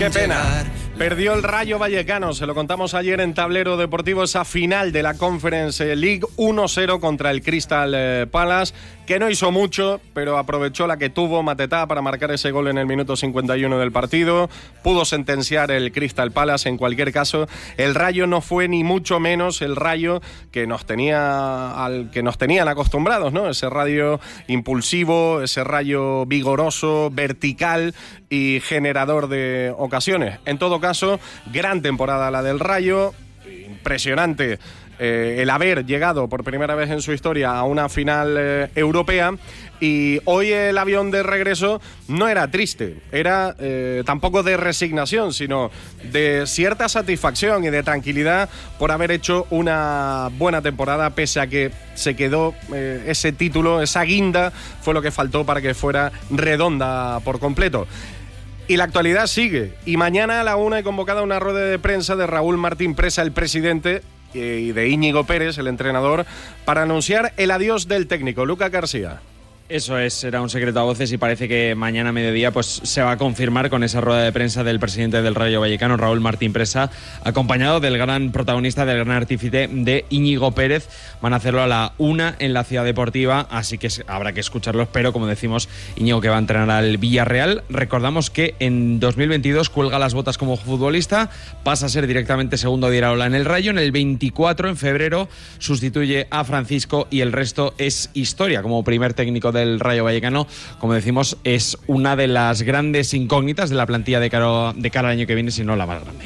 Qué pena. Perdió el Rayo Vallecano, se lo contamos ayer en Tablero Deportivo, esa final de la Conference League 1-0 contra el Crystal Palace, que no hizo mucho, pero aprovechó la que tuvo Matetá para marcar ese gol en el minuto 51 del partido. Pudo sentenciar el Crystal Palace. En cualquier caso, el Rayo no fue ni mucho menos el Rayo que nos tenían acostumbrados, ¿no? Ese Rayo impulsivo, ese Rayo vigoroso, vertical y generador de ocasiones. En todo caso, gran temporada la del Rayo, impresionante el haber llegado por primera vez en su historia a una final europea, y hoy el avión de regreso no era triste, era tampoco de resignación, sino de cierta satisfacción y de tranquilidad por haber hecho una buena temporada, pese a que se quedó ese título, esa guinda fue lo que faltó para que fuera redonda por completo. Y la actualidad sigue, y mañana a la 1 hay convocada una rueda de prensa de Raúl Martín Presa, el presidente, y de Íñigo Pérez, el entrenador, para anunciar el adiós del técnico, Lucas García. Eso es, era un secreto a voces y parece que mañana a mediodía pues se va a confirmar con esa rueda de prensa del presidente del Rayo Vallecano, Raúl Martín Presa, acompañado del gran protagonista, del gran artífice de Íñigo Pérez. Van a hacerlo a la 1 en la Ciudad Deportiva, así que habrá que escucharlos, pero como decimos, Íñigo, que va a entrenar al Villarreal. Recordamos que en 2022 cuelga las botas como futbolista, pasa a ser directamente segundo de Iraola en el Rayo. En el 24, en febrero, sustituye a Francisco y el resto es historia como primer técnico del Rayo Vallecano. Como decimos, es una de las grandes incógnitas de la plantilla de cara al año que viene, si no la más grande.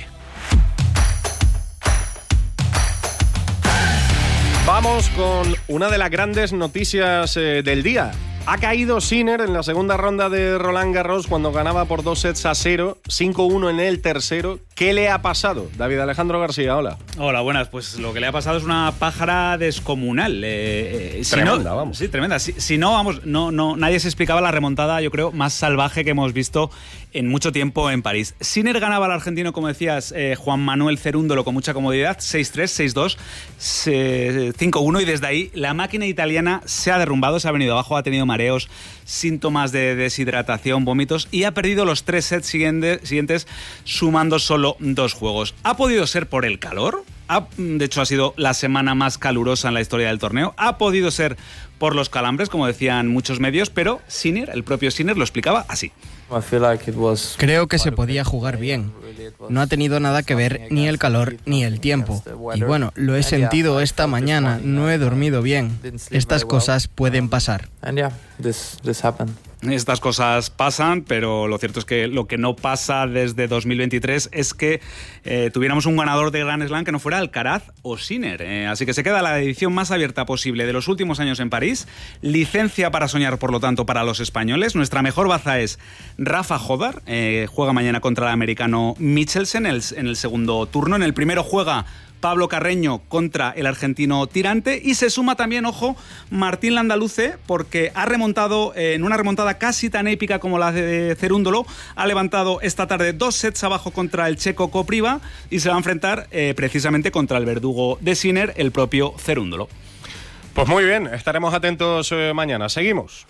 Vamos con una de las grandes noticias del día. Ha caído Sinner en la segunda ronda de Roland Garros cuando ganaba por 2-0, 5-1 en el tercero. ¿Qué le ha pasado? David Alejandro García, hola. Hola, buenas. Pues lo que le ha pasado es una pájara descomunal. Tremenda, vamos. Sí, tremenda. Si no, vamos, no, nadie se explicaba la remontada, yo creo, más salvaje que hemos visto en mucho tiempo en París. Sinner ganaba al argentino, como decías, Juan Manuel Cerúndolo con mucha comodidad, 6-3, 6-2, 5-1, y desde ahí la máquina italiana se ha derrumbado, se ha venido abajo, ha tenido mareos, síntomas de deshidratación, vómitos, y ha perdido los 3 sets siguientes, sumando solo 2 juegos. ¿Ha podido ser por el calor? De hecho, ha sido la semana más calurosa en la historia del torneo. Ha podido ser por los calambres, como decían muchos medios, pero Sinner, el propio Sinner, lo explicaba así. Creo que se podía jugar bien. No ha tenido nada que ver ni el calor ni el tiempo. Y bueno, lo he sentido esta mañana, no he dormido bien. Estas cosas pueden pasar. Estas cosas pasan, pero lo cierto es que lo que no pasa desde 2023 es que tuviéramos un ganador de Grand Slam que no fuera Alcaraz o Sinner. Así que se queda la edición más abierta posible de los últimos años en París. Licencia para soñar, por lo tanto, para los españoles. Nuestra mejor baza es Rafa Jodar. Juega mañana contra el americano Michelsen en el segundo turno. En el primero juega Pablo Carreño contra el argentino Tirante, y se suma también, ojo, Martín Landaluce, porque ha remontado en una remontada casi tan épica como la de Cerúndolo. Ha levantado esta tarde 2 sets abajo contra el checo Kopriva y se va a enfrentar precisamente contra el verdugo de Sinner, el propio Cerúndolo. Pues muy bien, estaremos atentos mañana. Seguimos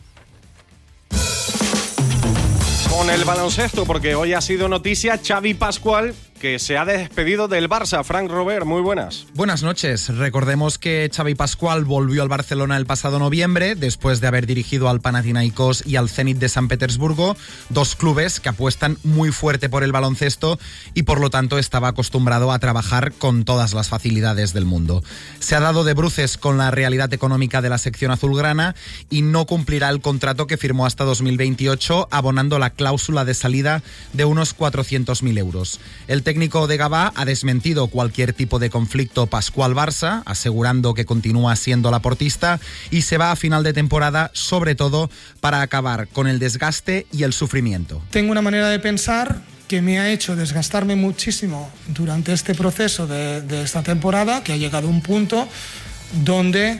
con el baloncesto, porque hoy ha sido noticia Xavi Pascual, que se ha despedido del Barça. Frank Robert, muy buenas. Buenas noches. Recordemos que Xavi Pascual volvió al Barcelona el pasado noviembre, después de haber dirigido al Panathinaikos y al Zenit de San Petersburgo, 2 clubes que apuestan muy fuerte por el baloncesto y por lo tanto estaba acostumbrado a trabajar con todas las facilidades del mundo. Se ha dado de bruces con la realidad económica de la sección azulgrana y no cumplirá el contrato que firmó hasta 2028, abonando la cláusula de salida de unos 400.000 euros. El técnico de Gavà ha desmentido cualquier tipo de conflicto Pascual-Barça, asegurando que continúa siendo laportista y se va a final de temporada sobre todo para acabar con el desgaste y el sufrimiento. Tengo una manera de pensar que me ha hecho desgastarme muchísimo durante este proceso de esta temporada, que ha llegado a un punto donde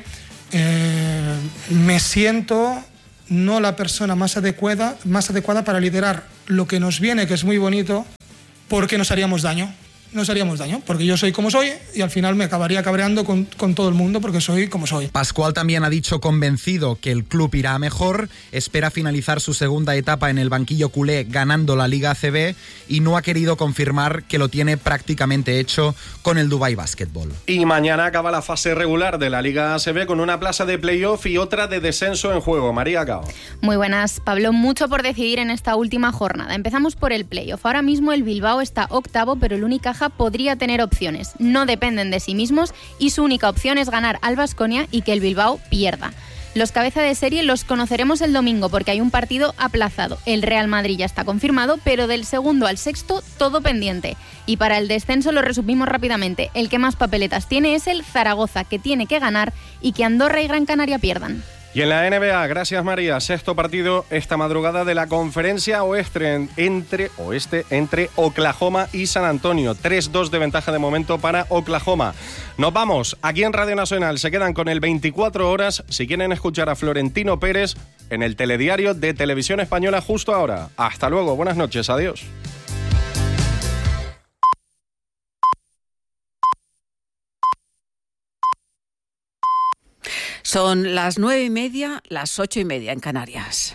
me siento no la persona más adecuada para liderar lo que nos viene, que es muy bonito, porque nos haríamos daño. nos haríamos daño, porque yo soy como soy y al final me acabaría cabreando con todo el mundo porque soy como soy. Pascual también ha dicho convencido que el club irá a mejor, espera finalizar su segunda etapa en el banquillo culé ganando la Liga ACB y no ha querido confirmar que lo tiene prácticamente hecho con el Dubai Basketball. Y mañana acaba la fase regular de la Liga ACB con una plaza de playoff y otra de descenso en juego. María Cao. Muy buenas, Pablo. Mucho por decidir en esta última jornada. Empezamos por el playoff. Ahora mismo el Bilbao está octavo, pero el Unicaja podría tener opciones. No dependen de sí mismos y su única opción es ganar al Baskonia y que el Bilbao pierda. Los cabeza de serie los conoceremos el domingo porque hay un partido aplazado. El Real Madrid ya está confirmado, pero del segundo al sexto todo pendiente. Y para el descenso lo resumimos rápidamente. El que más papeletas tiene es el Zaragoza, que tiene que ganar y que Andorra y Gran Canaria pierdan. Y en la NBA, gracias María, sexto partido esta madrugada de la conferencia oeste entre Oklahoma y San Antonio. 3-2 de ventaja de momento para Oklahoma. Nos vamos, aquí en Radio Nacional se quedan con el 24 horas, si quieren escuchar a Florentino Pérez en el telediario de Televisión Española justo ahora. Hasta luego, buenas noches, adiós. Son las 9:30, las 8:30 en Canarias.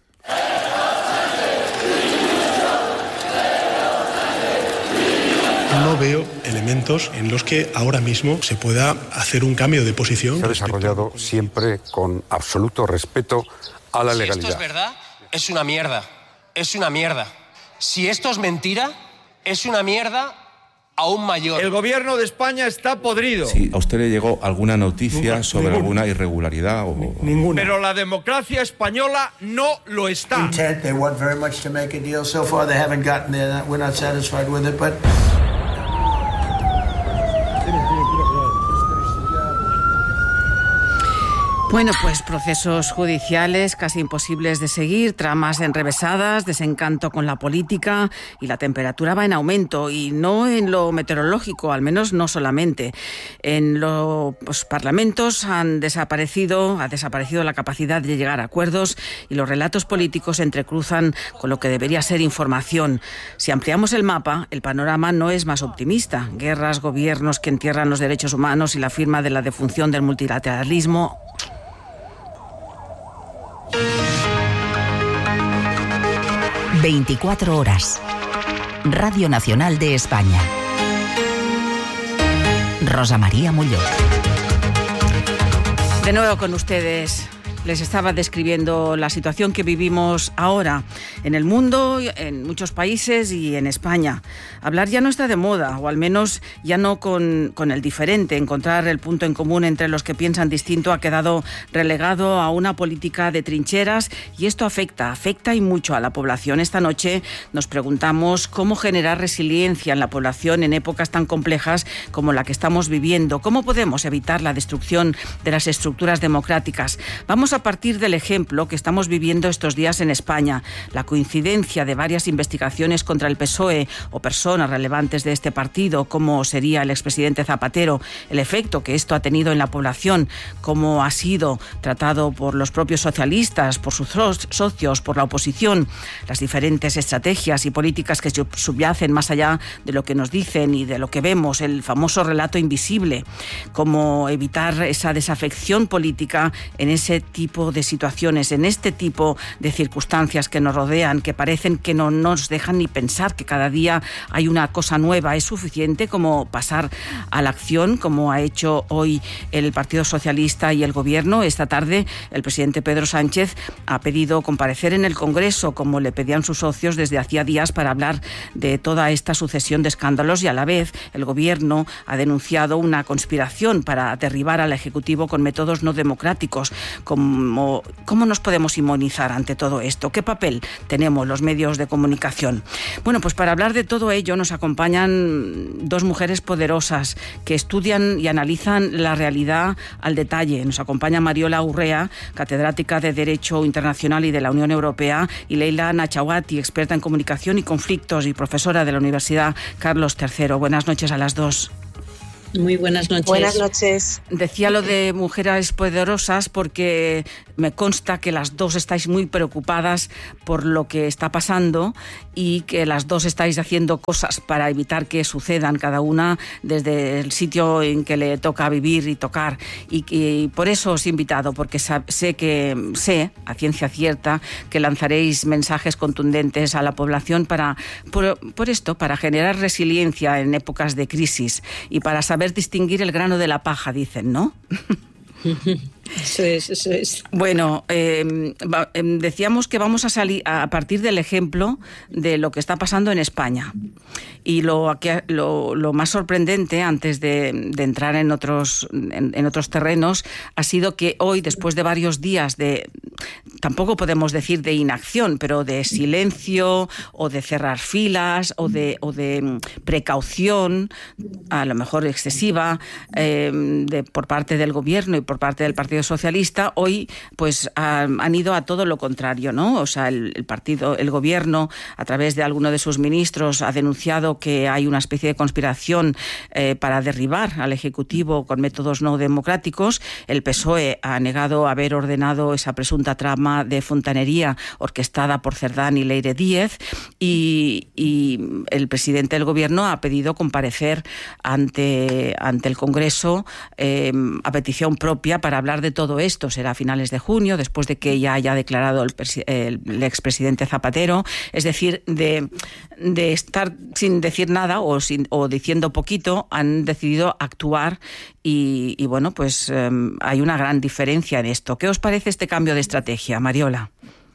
No veo elementos en los que ahora mismo se pueda hacer un cambio de posición. Se ha desarrollado siempre con absoluto respeto a la legalidad. Si esto es verdad, es una mierda. Es una mierda. Si esto es mentira, es una mierda aún mayor. El gobierno de España está podrido. Si a usted le llegó alguna noticia sobre alguna irregularidad o... Ninguna. Pero la democracia española no lo está. They want very much to make a deal. So far they haven't gotten there. We're not satisfied with it, but... Bueno, pues procesos judiciales casi imposibles de seguir, tramas enrevesadas, desencanto con la política y la temperatura va en aumento y no en lo meteorológico, al menos no solamente. En los parlamentos ha desaparecido la capacidad de llegar a acuerdos y los relatos políticos se entrecruzan con lo que debería ser información. Si ampliamos el mapa, el panorama no es más optimista. Guerras, gobiernos que entierran los derechos humanos y la firma de la defunción del multilateralismo. 24 horas. Radio Nacional de España. Rosa María Molló. De nuevo con ustedes. Les estaba describiendo la situación que vivimos ahora en el mundo, en muchos países y en España. Hablar ya no está de moda, o al menos ya no con el diferente. Encontrar el punto en común entre los que piensan distinto ha quedado relegado a una política de trincheras y esto afecta y mucho a la población. Esta noche nos preguntamos cómo generar resiliencia en la población en épocas tan complejas como la que estamos viviendo. ¿Cómo podemos evitar la destrucción de las estructuras democráticas? Vamos a partir del ejemplo que estamos viviendo estos días en España, la coincidencia de varias investigaciones contra el PSOE o personas relevantes de este partido, como sería el expresidente Zapatero, el efecto que esto ha tenido en la población, cómo ha sido tratado por los propios socialistas, por sus socios, por la oposición, las diferentes estrategias y políticas que subyacen más allá de lo que nos dicen y de lo que vemos, el famoso relato invisible, cómo evitar esa desafección política en ese tipo de situaciones, en este tipo de circunstancias que nos rodean, que parecen que no nos dejan ni pensar que cada día hay una cosa nueva. Es suficiente como pasar a la acción, como ha hecho hoy el Partido Socialista y el Gobierno. Esta tarde el presidente Pedro Sánchez ha pedido comparecer en el Congreso, como le pedían sus socios desde hacía días, para hablar de toda esta sucesión de escándalos, y a la vez el Gobierno ha denunciado una conspiración para derribar al Ejecutivo con métodos no democráticos. ¿Cómo nos podemos inmunizar ante todo esto? ¿Qué papel tenemos los medios de comunicación? Bueno, pues para hablar de todo ello nos acompañan dos mujeres poderosas que estudian y analizan la realidad al detalle. Nos acompaña Mariola Urrea, catedrática de Derecho Internacional y de la Unión Europea, y Leila Nachawati, experta en comunicación y conflictos y profesora de la Universidad Carlos III. Buenas noches a las dos. Muy buenas noches. Buenas noches. Decía lo de mujeres poderosas porque me consta que las dos estáis muy preocupadas por lo que está pasando y que las dos estáis haciendo cosas para evitar que sucedan, cada una desde el sitio en que le toca vivir y tocar. Y por eso os he invitado, porque sé a ciencia cierta que lanzaréis mensajes contundentes a la población para generar resiliencia en épocas de crisis y para saber distinguir el grano de la paja, dicen, ¿no? Eso es. Bueno, decíamos que vamos a salir a partir del ejemplo de lo que está pasando en España. Y lo más sorprendente, antes de entrar en otros terrenos, ha sido que hoy, después de varios días tampoco podemos decir de inacción, pero de silencio o de cerrar filas o de precaución, a lo mejor excesiva, por parte del gobierno y por parte del Partido Socialista, hoy pues han ido a todo lo contrario, ¿no? O sea, el gobierno, a través de alguno de sus ministros, ha denunciado que hay una especie de conspiración para derribar al Ejecutivo con métodos no democráticos. El PSOE ha negado haber ordenado esa presunta trama de fontanería orquestada por Cerdán y Leire Díez, y el presidente del gobierno ha pedido comparecer ante el Congreso a petición propia para hablar de todo esto. Será a finales de junio, después de que ya haya declarado el expresidente Zapatero. Es decir, de estar sin decir nada o diciendo poquito, han decidido actuar y bueno, pues hay una gran diferencia en esto. ¿Qué os parece este cambio de estrategia, Mariola?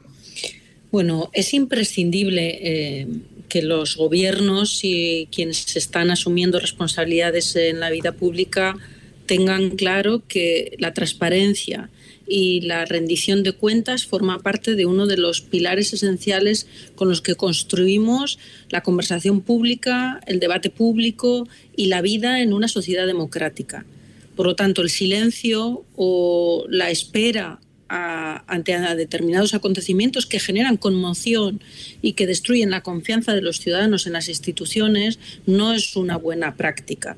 Bueno, es imprescindible que los gobiernos y quienes están asumiendo responsabilidades en la vida pública tengan claro que la transparencia y la rendición de cuentas forma parte de uno de los pilares esenciales con los que construimos la conversación pública, el debate público y la vida en una sociedad democrática. Por lo tanto, el silencio o la espera ante determinados acontecimientos que generan conmoción y que destruyen la confianza de los ciudadanos en las instituciones no es una buena práctica.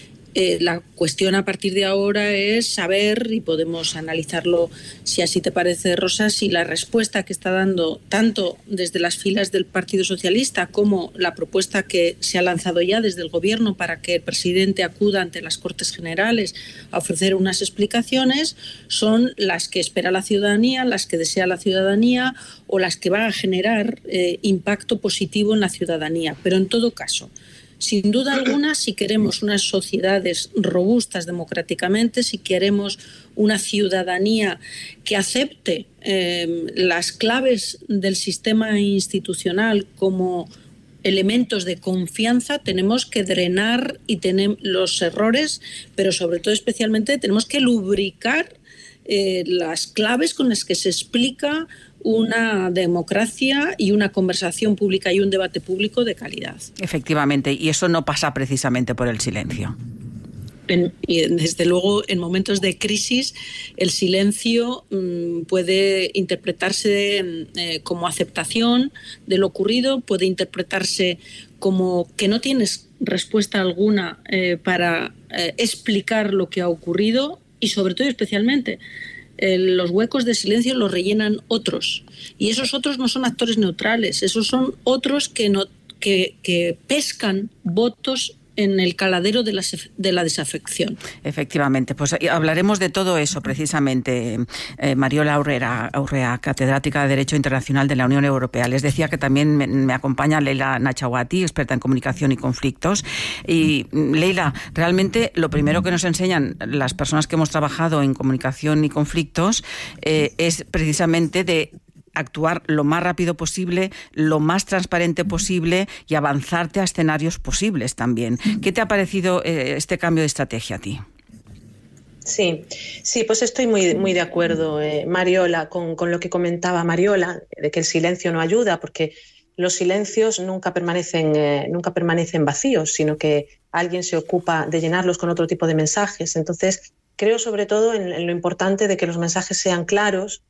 La cuestión a partir de ahora es saber, y podemos analizarlo si así te parece, Rosa, si la respuesta que está dando tanto desde las filas del Partido Socialista como la propuesta que se ha lanzado ya desde el Gobierno para que el presidente acuda ante las Cortes Generales a ofrecer unas explicaciones son las que espera la ciudadanía, las que desea la ciudadanía o las que van a generar impacto positivo en la ciudadanía. Pero en todo caso, sin duda alguna, si queremos unas sociedades robustas democráticamente, si queremos una ciudadanía que acepte las claves del sistema institucional como elementos de confianza, tenemos que drenar los errores, pero sobre todo especialmente tenemos que lubricar las claves con las que se explica una democracia y una conversación pública y un debate público de calidad. Efectivamente, y eso no pasa precisamente por el silencio. Y desde luego, en momentos de crisis, el silencio puede interpretarse como aceptación de lo ocurrido, puede interpretarse como que no tienes respuesta alguna para explicar lo que ha ocurrido y, sobre todo, especialmente, los huecos de silencio los rellenan otros. Y esos otros no son actores neutrales, esos son otros que pescan votos en el caladero de la desafección. Efectivamente, pues hablaremos de todo eso precisamente. Mariola Urrea, catedrática de Derecho Internacional de la Unión Europea. Les decía que también me acompaña Leila Nachawati, experta en comunicación y conflictos. Y Leila, realmente lo primero que nos enseñan las personas que hemos trabajado en comunicación y conflictos es precisamente de actuar lo más rápido posible, lo más transparente posible y avanzarte a escenarios posibles también. ¿Qué te ha parecido este cambio de estrategia a ti? Sí, pues estoy muy de acuerdo, Mariola, con lo que comentaba Mariola, de que el silencio no ayuda, porque los silencios nunca permanecen vacíos, sino que alguien se ocupa de llenarlos con otro tipo de mensajes. Entonces, creo sobre todo en lo importante de que los mensajes sean claros,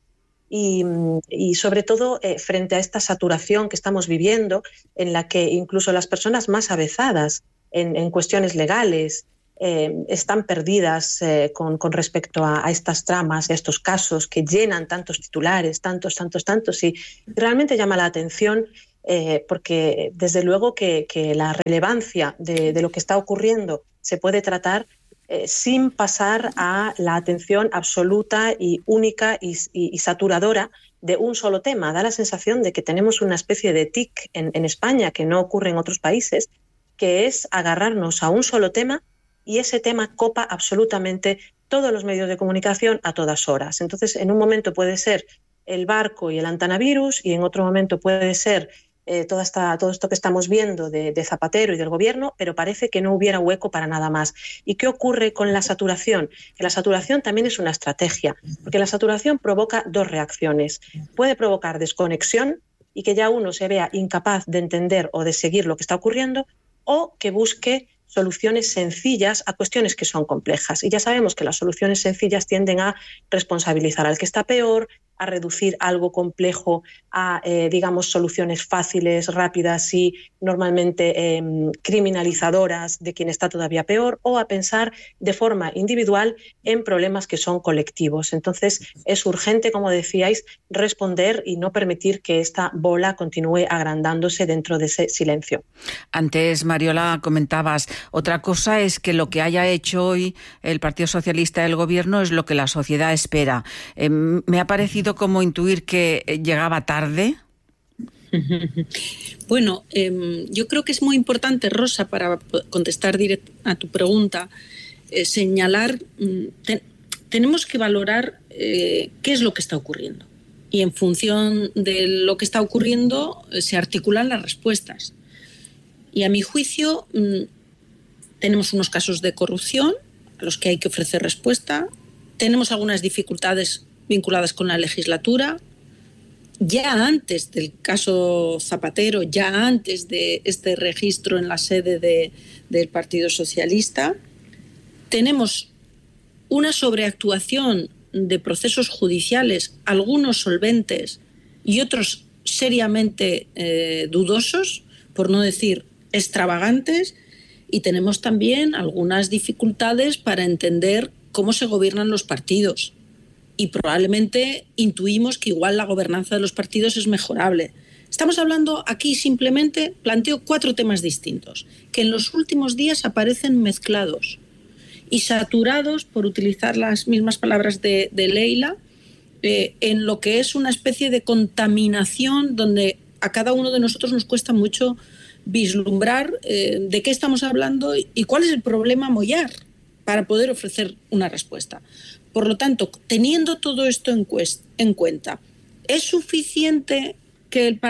y sobre todo frente a esta saturación que estamos viviendo, en la que incluso las personas más avezadas en cuestiones legales están perdidas con respecto a estas tramas, a estos casos que llenan tantos titulares, tantos, y realmente llama la atención porque desde luego que la relevancia de lo que está ocurriendo se puede tratar sin pasar a la atención absoluta y única y saturadora de un solo tema. Da la sensación de que tenemos una especie de tic en España que no ocurre en otros países, que es agarrarnos a un solo tema y ese tema copa absolutamente todos los medios de comunicación a todas horas. Entonces, en un momento puede ser el barco y el antenavirus y en otro momento puede ser todo esto que estamos viendo de Zapatero y del gobierno, pero parece que no hubiera hueco para nada más. ¿Y qué ocurre con la saturación? Que la saturación también es una estrategia, porque la saturación provoca dos reacciones. Puede provocar desconexión y que ya uno se vea incapaz de entender o de seguir lo que está ocurriendo, o que busque soluciones sencillas a cuestiones que son complejas. Y ya sabemos que las soluciones sencillas tienden a responsabilizar al que está peor, a reducir algo complejo a, digamos, soluciones fáciles, rápidas y normalmente criminalizadoras de quien está todavía peor, o a pensar de forma individual en problemas que son colectivos. Entonces, es urgente, como decíais, responder y no permitir que esta bola continúe agrandándose dentro de ese silencio. Antes, Mariola, comentabas, otra cosa es que lo que haya hecho hoy el Partido Socialista del Gobierno es lo que la sociedad espera. Me ha parecido como intuir que llegaba tarde. Bueno, yo creo que es muy importante, Rosa, para contestar a tu pregunta, señalar, tenemos que valorar qué es lo que está ocurriendo. Y en función de lo que está ocurriendo se articulan las respuestas. Y a mi juicio tenemos unos casos de corrupción a los que hay que ofrecer respuesta. Tenemos algunas dificultades vinculadas con la legislatura. Ya antes del caso Zapatero, ya antes de este registro en la sede del Partido Socialista, tenemos una sobreactuación de procesos judiciales, algunos solventes y otros seriamente dudosos, por no decir extravagantes, y tenemos también algunas dificultades para entender cómo se gobiernan los partidos. Y probablemente intuimos que igual la gobernanza de los partidos es mejorable. Estamos hablando aquí simplemente, planteo 4 temas distintos, que en los últimos días aparecen mezclados y saturados, por utilizar las mismas palabras de Leila, en lo que es una especie de contaminación donde a cada uno de nosotros nos cuesta mucho vislumbrar de qué estamos hablando y cuál es el problema a mollar para poder ofrecer una respuesta. Por lo tanto, teniendo todo esto en cuenta, ¿es suficiente que el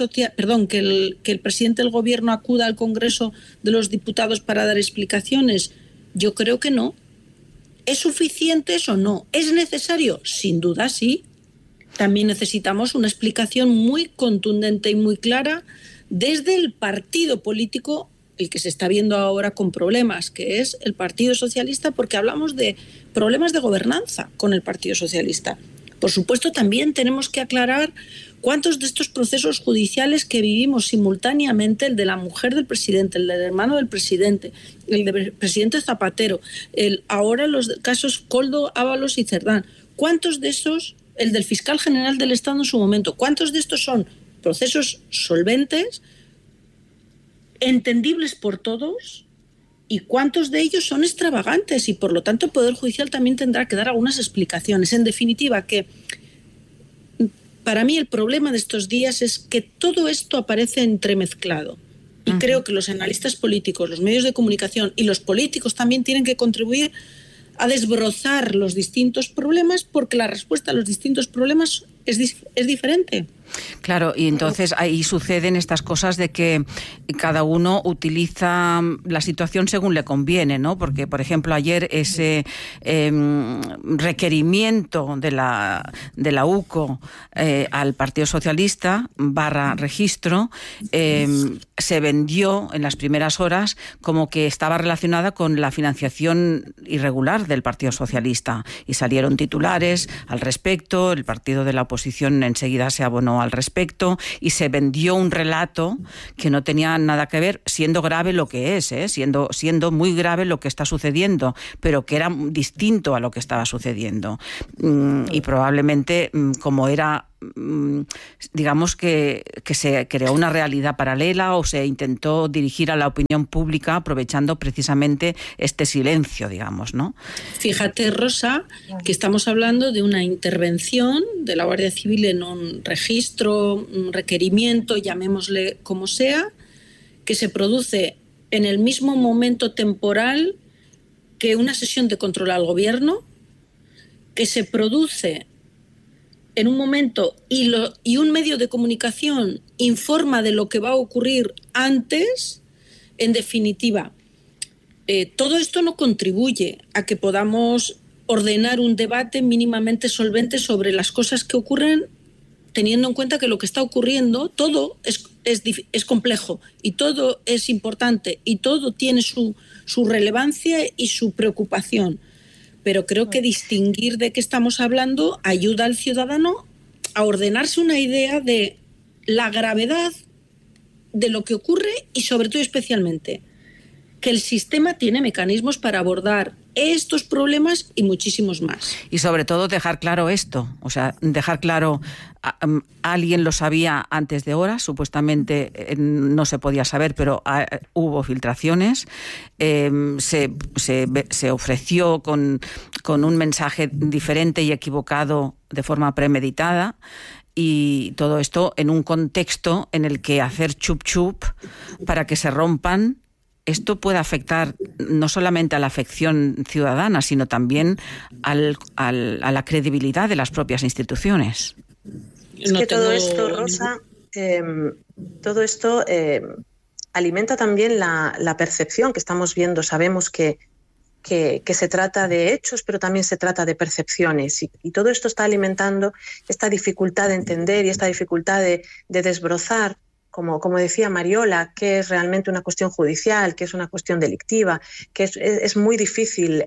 que el presidente del Gobierno acuda al Congreso de los Diputados para dar explicaciones? Yo creo que no. ¿Es suficiente eso? No. ¿Es necesario? Sin duda sí. También necesitamos una explicación muy contundente y muy clara desde el partido político, el que se está viendo ahora con problemas, que es el Partido Socialista, porque hablamos de problemas de gobernanza con el Partido Socialista. Por supuesto, también tenemos que aclarar cuántos de estos procesos judiciales que vivimos simultáneamente, el de la mujer del presidente, el del hermano del presidente, el del presidente Zapatero, ahora los casos Koldo, Ábalos y Cerdán, ¿cuántos de esos, el del fiscal general del Estado en su momento, cuántos de estos son procesos solventes, entendibles por todos, y cuántos de ellos son extravagantes, y por lo tanto el Poder Judicial también tendrá que dar algunas explicaciones? En definitiva, que para mí el problema de estos días es que todo esto aparece entremezclado, y creo que los analistas políticos, los medios de comunicación y los políticos también tienen que contribuir a desbrozar los distintos problemas, porque la respuesta a los distintos problemas es diferente. Claro, y entonces ahí suceden estas cosas de que cada uno utiliza la situación según le conviene, ¿no? Porque, por ejemplo, ayer ese requerimiento de la UCO al Partido Socialista /registro se vendió en las primeras horas como que estaba relacionada con la financiación irregular del Partido Socialista, y salieron titulares al respecto. El partido de la oposición oposición enseguida se abonó al respecto y se vendió un relato que no tenía nada que ver, siendo grave lo que es, siendo muy grave lo que está sucediendo, pero que era distinto a lo que estaba sucediendo. Y probablemente, como era, digamos que se creó una realidad paralela o se intentó dirigir a la opinión pública aprovechando precisamente este silencio, digamos, ¿no? Fíjate, Rosa, que estamos hablando de una intervención de la Guardia Civil en un registro, un requerimiento, llamémosle como sea, que se produce en el mismo momento temporal que una sesión de control al gobierno, que se produce en un momento y un medio de comunicación informa de lo que va a ocurrir antes. En definitiva, todo esto no contribuye a que podamos ordenar un debate mínimamente solvente sobre las cosas que ocurren, teniendo en cuenta que lo que está ocurriendo, todo es complejo y todo es importante y todo tiene su relevancia y su preocupación. Pero creo que distinguir de qué estamos hablando ayuda al ciudadano a ordenarse una idea de la gravedad de lo que ocurre y, sobre todo, especialmente, que el sistema tiene mecanismos para abordar estos problemas y muchísimos más. Y sobre todo dejar claro esto, o sea, dejar claro, alguien lo sabía antes de horas, supuestamente no se podía saber, pero hubo filtraciones, se ofreció con un mensaje diferente y equivocado de forma premeditada. Y todo esto en un contexto en el que hacer chup chup para que se rompan, esto puede afectar no solamente a la afección ciudadana, sino también a la credibilidad de las propias instituciones. Es que todo esto, Rosa, todo esto alimenta también la percepción que estamos viendo. Sabemos que se trata de hechos, pero también se trata de percepciones. Y todo esto está alimentando esta dificultad de entender y esta dificultad de desbrozar, como decía Mariola, qué es realmente una cuestión judicial, qué es una cuestión delictiva, que es muy difícil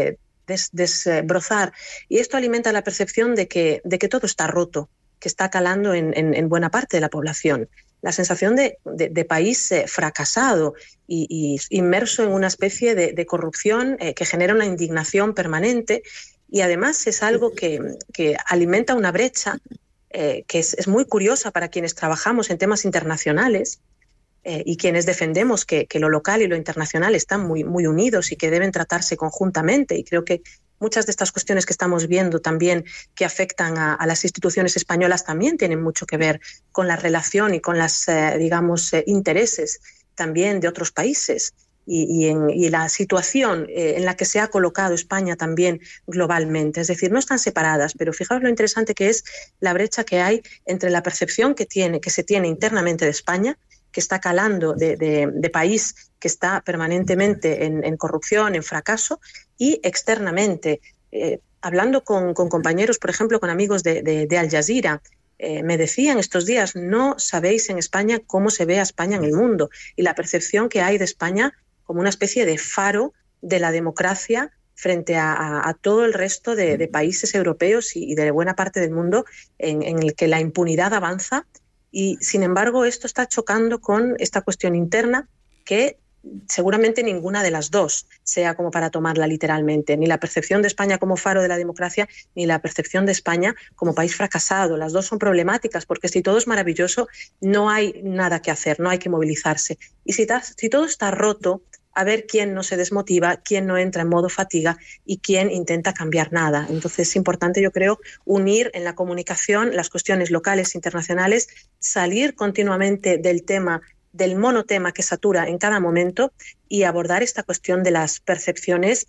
desbrozar. Y esto alimenta la percepción de que todo está roto, que está calando en buena parte de la población. La sensación de país fracasado y inmerso en una especie de corrupción que genera una indignación permanente, y además es algo que alimenta una brecha que es muy curiosa para quienes trabajamos en temas internacionales y quienes defendemos que lo local y lo internacional están muy, muy unidos y que deben tratarse conjuntamente. Y creo que muchas de estas cuestiones que estamos viendo también que afectan a las instituciones españolas también tienen mucho que ver con la relación y con las, intereses también de otros países y la situación en la que se ha colocado España también globalmente. Es decir, no están separadas, pero fijaos lo interesante que es la brecha que hay entre la percepción que se tiene internamente de España, que está calando de país que está permanentemente en corrupción, en fracaso, y externamente. Hablando con compañeros, por ejemplo, con amigos de Al Jazeera, me decían estos días, no sabéis en España cómo se ve a España en el mundo, y la percepción que hay de España como una especie de faro de la democracia frente a todo el resto de países europeos y de buena parte del mundo en el que la impunidad avanza. Y, sin embargo, esto está chocando con esta cuestión interna que seguramente ninguna de las dos sea como para tomarla literalmente, ni la percepción de España como faro de la democracia, ni la percepción de España como país fracasado. Las dos son problemáticas, porque si todo es maravilloso, no hay nada que hacer, no hay que movilizarse. Y si todo está roto, a ver quién no se desmotiva, quién no entra en modo fatiga y quién intenta cambiar nada. Entonces es importante, yo creo, unir en la comunicación las cuestiones locales e internacionales, salir continuamente del monotema que satura en cada momento y abordar esta cuestión de las percepciones,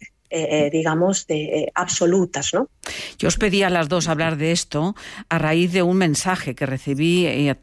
absolutas, ¿no? Yo os pedí a las dos hablar de esto a raíz de un mensaje que recibí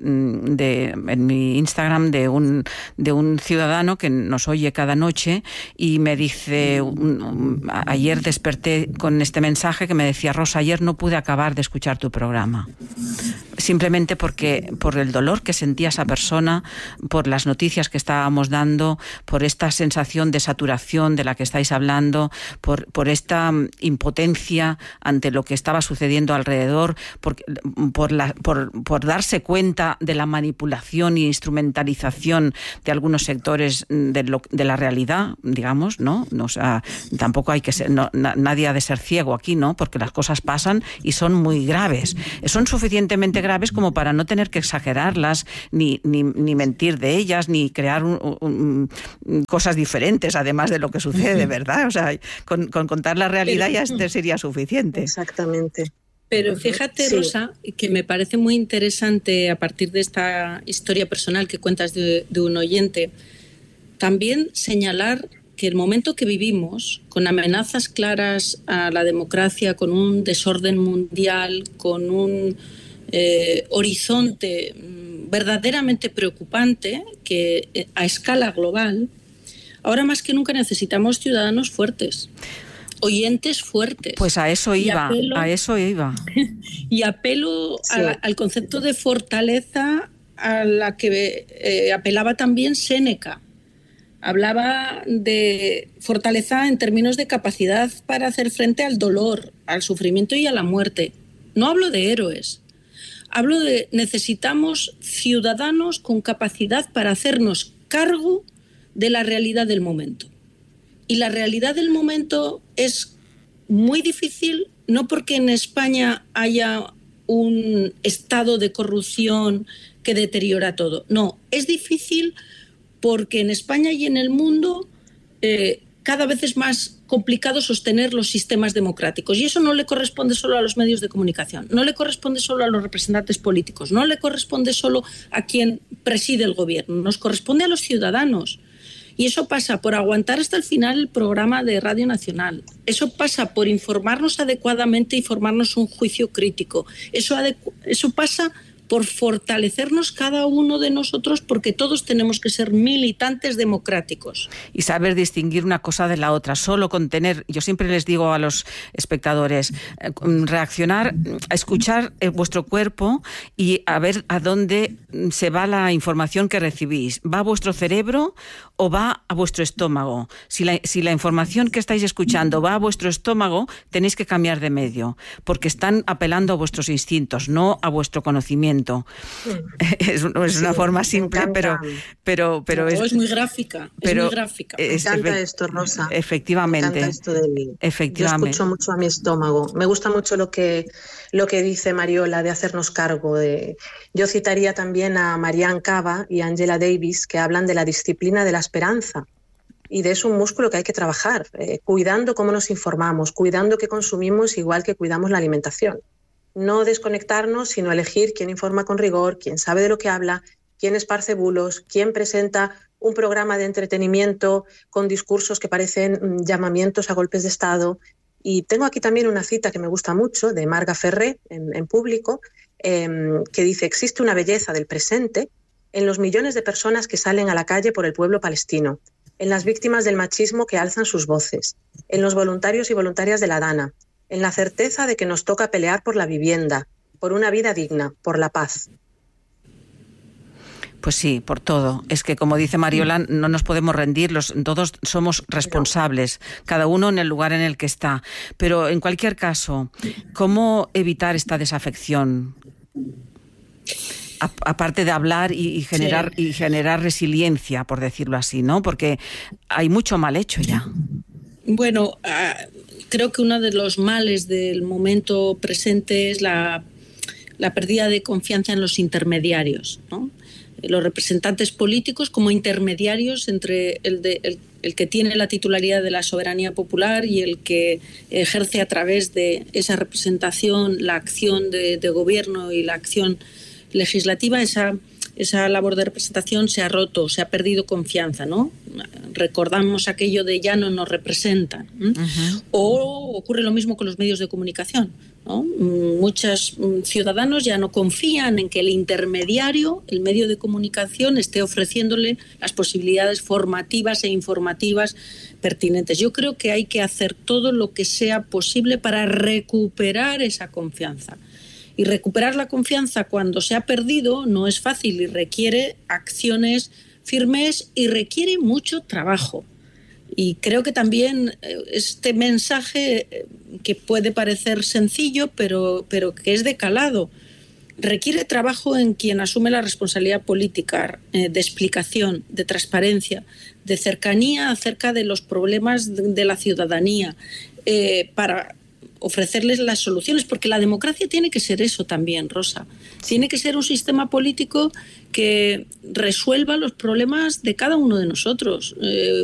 en mi Instagram de un ciudadano que nos oye cada noche y me dice, ayer desperté con este mensaje que me decía: Rosa, ayer no pude acabar de escuchar tu programa. simplemente porque por el dolor que sentía esa persona, por las noticias que estábamos dando, por esta sensación de saturación de la que estáis hablando, por esta impotencia ante lo que estaba sucediendo alrededor, por darse cuenta de la manipulación y instrumentalización de algunos sectores de la realidad, digamos, ¿no? O sea, tampoco hay que ser, nadie ha de ser ciego aquí, ¿no? Porque las cosas pasan y son muy graves. Son suficientemente graves como para no tener que exagerarlas, ni mentir de ellas, ni crear cosas diferentes, además de lo que sucede, ¿verdad? O sea, con contar la realidad ya sería suficiente. Exactamente. Pero fíjate, Rosa, que me parece muy interesante, a partir de esta historia personal que cuentas de un oyente, también señalar que el momento que vivimos, con amenazas claras a la democracia, con un desorden mundial, con un horizonte verdaderamente preocupante, que a escala global, ahora más que nunca necesitamos ciudadanos fuertes, oyentes fuertes. Pues a eso iba. Y apelo al concepto de fortaleza a la que apelaba también Séneca. Hablaba de fortaleza en términos de capacidad para hacer frente al dolor, al sufrimiento y a la muerte. No hablo de héroes. Hablo de necesitamos ciudadanos con capacidad para hacernos cargo de la realidad del momento. Y la realidad del momento es muy difícil, no porque en España haya un estado de corrupción que deteriora todo. No, es difícil porque en España y en el mundo cada vez es más complicado sostener los sistemas democráticos. Y eso no le corresponde solo a los medios de comunicación, no le corresponde solo a los representantes políticos, no le corresponde solo a quien preside el gobierno, nos corresponde a los ciudadanos. Y eso pasa por aguantar hasta el final el programa de Radio Nacional. Eso pasa por informarnos adecuadamente y formarnos un juicio crítico. Eso pasa por fortalecernos cada uno de nosotros, porque todos tenemos que ser militantes democráticos. Y saber distinguir una cosa de la otra. Solo con tener, yo siempre les digo a los espectadores, reaccionar, escuchar vuestro cuerpo y a ver a dónde se va la información que recibís. ¿Va a vuestro cerebro o va a vuestro estómago? Si la información que estáis escuchando va a vuestro estómago, tenéis que cambiar de medio, porque están apelando a vuestros instintos, no a vuestro conocimiento. Es una forma simple, pero es muy gráfica. Me encanta esto, Rosa. Efectivamente. Me encanta esto de mí. Yo escucho mucho a mi estómago. Me gusta mucho lo que dice Mariola de hacernos cargo. Yo citaría también a Marianne Cava y Angela Davis, que hablan de la disciplina de la esperanza. Y de eso un músculo que hay que trabajar, cuidando cómo nos informamos, cuidando qué consumimos, igual que cuidamos la alimentación. No desconectarnos, sino elegir quién informa con rigor, quién sabe de lo que habla, quién esparce bulos, quién presenta un programa de entretenimiento con discursos que parecen llamamientos a golpes de Estado. Y tengo aquí también una cita que me gusta mucho de Marga Ferré en Público, que dice: existe una belleza del presente en los millones de personas que salen a la calle por el pueblo palestino, en las víctimas del machismo que alzan sus voces, en los voluntarios y voluntarias de la Dana, en la certeza de que nos toca pelear por la vivienda, por una vida digna, por la paz. Pues sí, por todo. Es que, como dice Mariola, no nos podemos rendir, todos somos responsables, cada uno en el lugar en el que está. Pero, en cualquier caso, ¿cómo evitar esta desafección? Aparte de hablar y generar resiliencia, por decirlo así, ¿no? Porque hay mucho mal hecho ya. Bueno, creo que uno de los males del momento presente es la pérdida de confianza en los intermediarios, ¿no? Los representantes políticos como intermediarios entre el que tiene la titularidad de la soberanía popular y el que ejerce a través de esa representación la acción de gobierno y la acción legislativa. Esa labor de representación se ha roto, se ha perdido confianza, ¿no? Recordamos aquello de ya no nos representan. Uh-huh. O ocurre lo mismo con los medios de comunicación, ¿no? Muchos ciudadanos ya no confían en que el intermediario, el medio de comunicación, esté ofreciéndole las posibilidades formativas e informativas pertinentes. Yo creo que hay que hacer todo lo que sea posible para recuperar esa confianza. Y recuperar la confianza cuando se ha perdido no es fácil y requiere acciones firmes y requiere mucho trabajo. Y creo que también este mensaje, que puede parecer sencillo, pero que es de calado, requiere trabajo en quien asume la responsabilidad política, de explicación, de transparencia, de cercanía acerca de los problemas de la ciudadanía, para ofrecerles las soluciones, porque la democracia tiene que ser eso también, Rosa. Tiene que ser un sistema político que resuelva los problemas de cada uno de nosotros.